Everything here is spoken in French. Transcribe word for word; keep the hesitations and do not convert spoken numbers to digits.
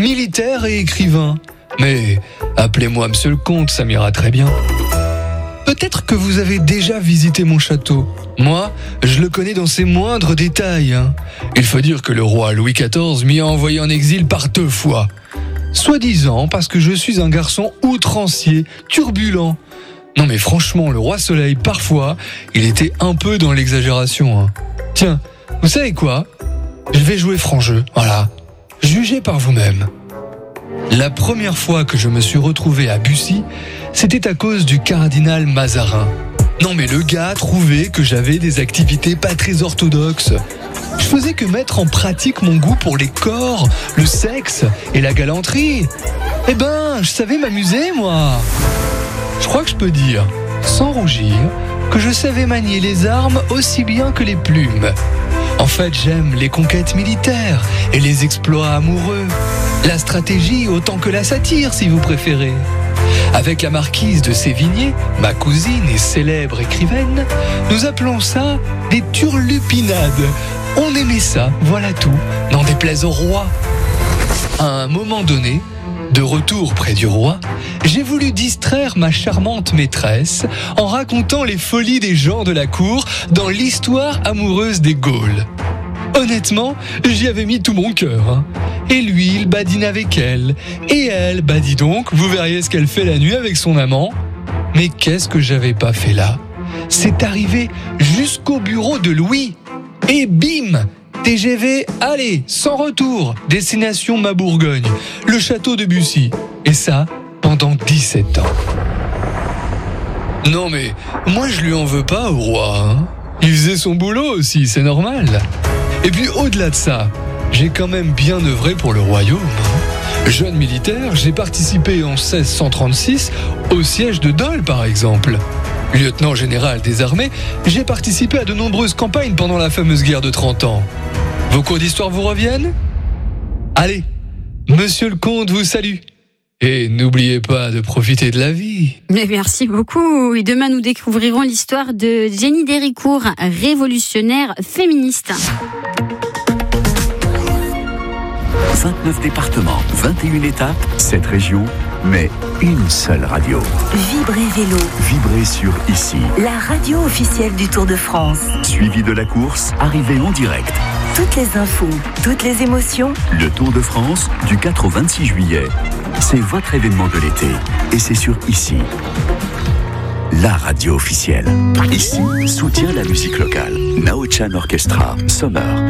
militaire et écrivain. Mais appelez-moi Monsieur le Comte, ça m'ira très bien. Peut-être que vous avez déjà visité mon château. Moi, je le connais dans ses moindres détails. Hein. Il faut dire que le roi Louis quatorze m'y a envoyé en exil par deux fois. Soi-disant parce que je suis un garçon outrancier, turbulent. Non mais franchement, le roi Soleil, parfois, il était un peu dans l'exagération. Hein. Tiens, vous savez quoi ? Je vais jouer franc jeu, voilà. Jugez par vous-même. La première fois que je me suis retrouvé à Bussy, c'était à cause du cardinal Mazarin. Non mais le gars trouvait que j'avais des activités pas très orthodoxes. Je faisais que mettre en pratique mon goût pour les corps, le sexe et la galanterie. Eh ben, je savais m'amuser, moi. Je crois que je peux dire, sans rougir, que je savais manier les armes aussi bien que les plumes. En fait, j'aime les conquêtes militaires et les exploits amoureux. La stratégie autant que la satire, si vous préférez. Avec la marquise de Sévigné, ma cousine et célèbre écrivaine, nous appelons ça des turlupinades. On aimait ça, voilà tout, n'en déplaise au roi. À un moment donné, de retour près du roi, j'ai voulu distraire ma charmante maîtresse en racontant les folies des gens de la cour dans l'histoire amoureuse des Gaules. Honnêtement, j'y avais mis tout mon cœur. Hein. Et lui, il badine avec elle. Et elle, bah dis donc, vous verriez ce qu'elle fait la nuit avec son amant. Mais qu'est-ce que j'avais pas fait là ? C'est arrivé jusqu'au bureau de Louis. Et bim ! T G V, allez, sans retour, destination ma Bourgogne, le château de Bussy. Et ça, pendant dix-sept ans. Non mais, moi je lui en veux pas au roi. Hein. Il faisait son boulot aussi, c'est normal. Et puis au-delà de ça, j'ai quand même bien œuvré pour le royaume. Hein. Jeune militaire, j'ai participé en seize cent trente-six au siège de Dole par exemple. Lieutenant général des armées, j'ai participé à de nombreuses campagnes pendant la fameuse guerre de trente ans. Vos cours d'histoire vous reviennent ? Allez, Monsieur le Comte vous salue. Et n'oubliez pas de profiter de la vie. Mais merci beaucoup. Et demain, nous découvrirons l'histoire de Jenny Déricourt, révolutionnaire féministe. vingt-neuf départements, vingt et une étapes, sept régions, mais une seule radio. Vibrez Vélo. Vibrez sur Ici. La radio officielle du Tour de France. Suivi de la course, arrivée en direct. Toutes les infos, toutes les émotions. Le Tour de France, du quatre au vingt-six juillet. C'est votre événement de l'été. Et c'est sur Ici. La radio officielle. Ici, soutient la musique locale. Nao Chan Orchestra, Summer.